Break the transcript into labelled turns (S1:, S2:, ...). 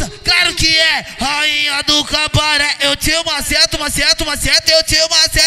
S1: Claro que é, rainha do cabaré. Eu te maceto, maceto, maceto, eu te maceto.